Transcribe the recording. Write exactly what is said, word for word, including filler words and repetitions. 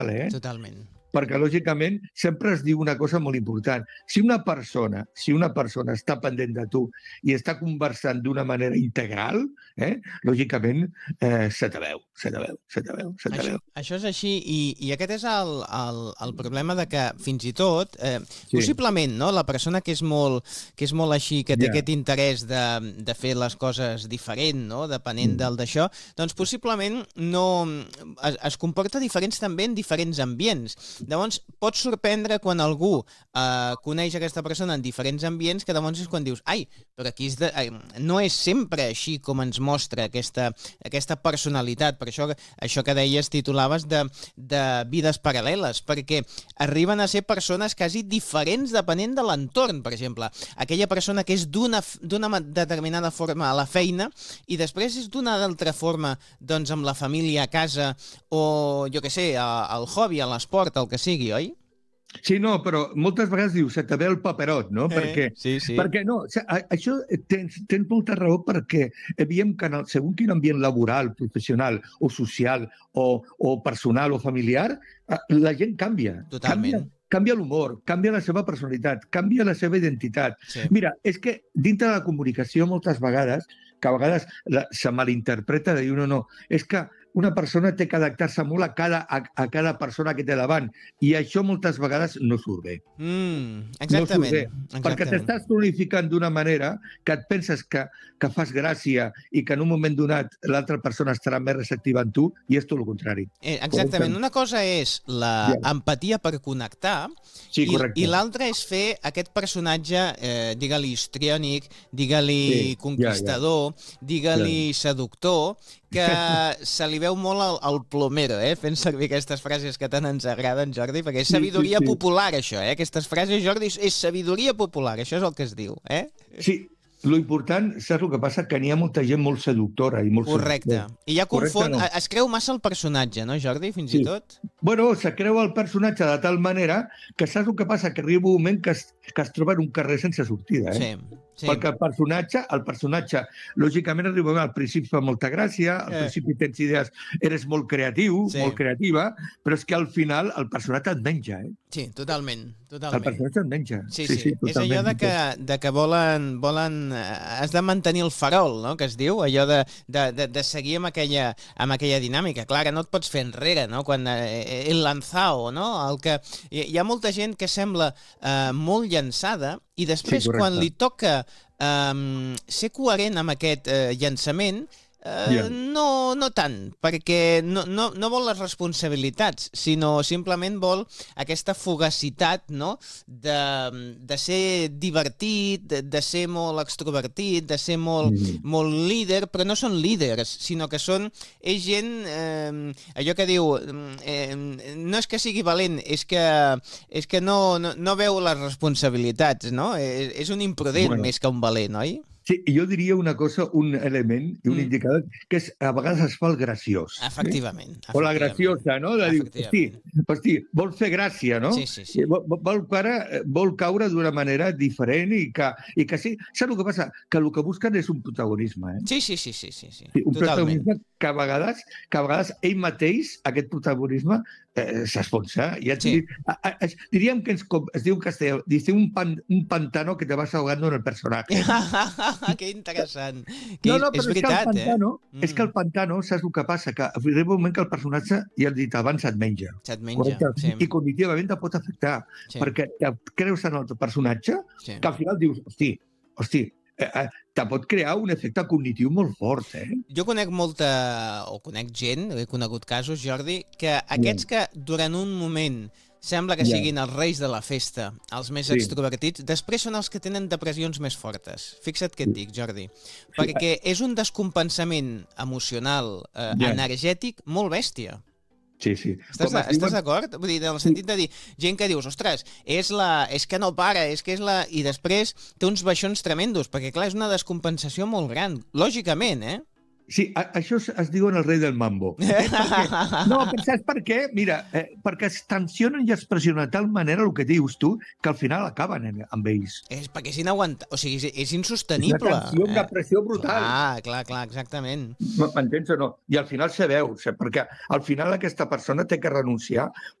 eh? Totalment. Perquè, lògicament, sempre es diu una cosa molt important. Si una persona si una persona està pendent de tu i està conversant d'una manera integral, eh, lògicament, eh, se te veu, se te veu, se te veu, se te Això, veu. això és així, i, i aquest és el, el, el problema de que, fins i tot, eh, Sí. possiblement, no? La persona que és molt, que és molt així, que té Ja. aquest interès de, de fer les coses diferent, no? Depenent Mm. del d'això, doncs possiblement no, es, es comporta diferents també en diferents ambients. Llavors, pot sorprendre quan algú eh, coneix aquesta persona en diferents ambients, que llavors és quan dius, ai, però aquí és de, ai, no és sempre així com ens mostra aquesta, aquesta personalitat. Per això, això que deies, titulaves de, de vides paral·leles, perquè arriben a ser persones quasi diferents depenent de l'entorn. Per exemple, aquella persona que és d'una d'una determinada forma a la feina i després és d'una altra forma doncs amb la família a casa o, jo què sé, a- al hobby, a l'esport, el que sigui, oi? Sí, no, però moltes vegades dius, se te ve el paperot, no? Eh, perquè, sí, sí. perquè no, o sigui, a- això tens, tens molta raó perquè veiem que en el, segons quin ambient laboral, professional o social o, o personal o familiar, eh, la gent canvia. Totalment. Canvia, canvia l'humor, canvia la seva personalitat, canvia la seva identitat. Sí. Mira, és que dintre de la comunicació moltes vegades, que a vegades la, se malinterpreta de dir no, no, és que una persona té que adaptar-se molt a cada, a, a cada persona que té davant i això moltes vegades no surt bé. Mm, No exactament. surt bé, perquè exactament. t'estàs tonificant d'una manera que et penses que, que fas gràcia i que en un moment donat l'altra persona estarà més receptiva en tu i és tot el contrari. Eh, exactament. Una cosa és la Ja. empatia per connectar Sí, i, correcte. i l'altra és fer aquest personatge, eh, digue-li histriònic, digue-li Sí, ja, conquistador, digue-li seductor, que se li veu molt al, al plomero, eh? Fent servir aquestes frases que tant ens agraden, Jordi, perquè és Sí, sí, sabidoria sí. popular, això, eh? Aquestes frases, Jordi, és, és sabidoria popular, això és el que es diu, eh? Sí, lo important, saps el que passa? Que n'hi ha molta gent molt seductora i molt Correcte. seductora. I ja confon... Correcte, no? Es creu massa el personatge, no, Jordi, fins Sí. i tot? Bueno, se creu el personatge de tal manera que saps el que passa? Que arriba un moment que es, que es troba en un carrer sense sortida, eh? Sí. Sí. Perquè el personatge, el personatge, lògicament arriba al principi fa molta gràcia, al Eh. principi tens idees, eres molt creatiu, Sí. molt creativa, però és que al final el personatge et menja, eh? Sí, totalment, El totalment. personatge et menja. Sí, sí, sí, és allò de que, de que volen, volen... eh, Has de mantenir el farol, no?, que es diu, allò de, de, de, de seguir amb aquella, amb aquella dinàmica. Clar, que no et pots fer enrere, no?, quan eh, el lanzao, no?, el que... Hi, hi ha molta gent que sembla eh, molt llançada i després, Sí, correcte. quan li toca eh, ser coherent amb aquest eh, llançament, Uh, Ja. no, no tant, perquè no, no, no vol les responsabilitats, sinó simplement vol aquesta fugacitat, no?, de, de ser divertit, de, de ser molt extrovertit, de ser molt, Mhm. molt líder, però no són líders, sinó que són... És gent, eh, allò que diu, eh, no és que sigui valent, és que, és que no, no, no veu les responsabilitats, no? És, és un imprudent Bueno. més que un valent, oi? Sí, i jo diria una cosa, un element i un Mm. indicador, que és, a vegades es fa el graciós. Efectivament. Eh? O la efectivament. graciosa, no? De dir, hosti, Efectivament. hosti, vol fer gràcia, no? Sí, sí, sí. I Vol, vol, caure, vol caure d'una manera diferent i que, i que sí. Saps el que passa? Que el que busquen és un protagonisme, eh? Sí, sí, sí, sí, sí, sí. Sí, un Totalment. protagonisme que a vegades, que a vegades ell mateix, aquest protagonisme, eh, s'esponsa. Ja et Sí. dic, a, a, a, diríem que ens, com es diu en castellà, dice un, pan, un pantano que te vas ahogando en el personaje. Que interessant. Que No, no, és, però és és, que veritat, el pantano, eh? és que el pantano, saps el que passa? Que arriba un moment que el personatge, ja he dit abans, et menja. Se't menja. Correcte? Sí, I cognitivament te pot afectar, sí, perquè et creus en el teu personatge, sí. que al final dius, hosti, hosti, eh, eh, te pot crear un efecte cognitiu molt fort, eh? Jo conec molta, o conec gent, he conegut casos, Jordi, que aquests que durant un moment sembla que Ja. siguin els reis de la festa, els més Sí. extrovertits, després són els que tenen depressions més fortes. Fixa't què et dic, Jordi. Perquè és un descompensament emocional, eh, Ja. energètic, molt bèstia. Sí, sí. Estàs, Com es estàs diuen- d'acord? Vull dir, en el sentit de dir, gent que dius, ostres, és, la, és que no para, és que és la... I després té uns baixons tremendos, perquè clar, és una descompensació molt gran, lògicament, eh? Sí, a, això es, es diuen el rei del mambo. Eh? Perquè, no, però saps per què? Mira, eh, perquè es tensionen i es pressionen de tal manera el que dius tu que al final acaben en, amb ells. És perquè és inaguantable, o sigui, és, és És insostenible. una tensió, una pressió brutal. Clar, clar, clar, exactament. M'entens o no? I al final se veu, perquè al final aquesta persona té que renunciar